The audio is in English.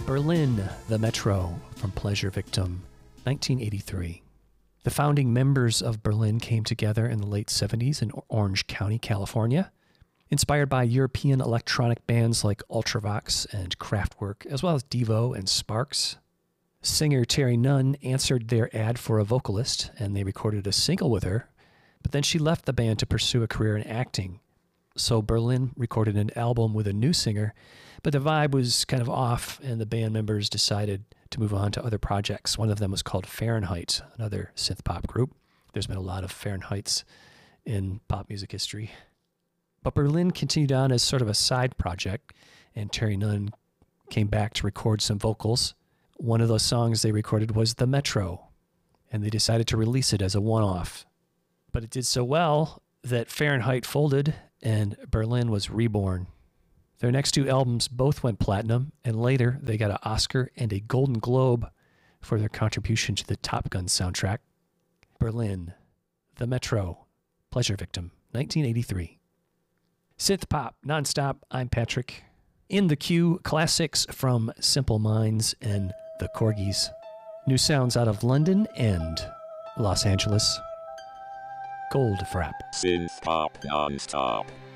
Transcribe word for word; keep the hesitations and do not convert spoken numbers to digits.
Berlin, the Metro, from Pleasure Victim, nineteen eighty-three. The founding members of Berlin came together in the late seventies in Orange County, California, inspired by European electronic bands like Ultravox and Kraftwerk, as well as Devo and Sparks. Singer Terry Nunn answered their ad for a vocalist, and they recorded a single with her, but then she left the band to pursue a career in acting. So Berlin recorded an album with a new singer, but the vibe was kind of off, and the band members decided to move on to other projects. One of them was called Fahrenheit, another synth pop group. There's been a lot of Fahrenheits in pop music history. But Berlin continued on as sort of a side project, and Terry Nunn came back to record some vocals. One of those songs they recorded was The Metro, and they decided to release it as a one-off. But it did so well that Fahrenheit folded and Berlin was reborn. Their next two albums both went platinum, and later they got an Oscar and a Golden Globe for their contribution to the Top Gun soundtrack. Berlin, The Metro, Pleasure Victim, nineteen eighty-three. Synth pop, nonstop, I'm Patrick. In the queue, classics from Simple Minds and the Corgis. New sounds out of London and Los Angeles. Gold Frap. Synth pop non-stop.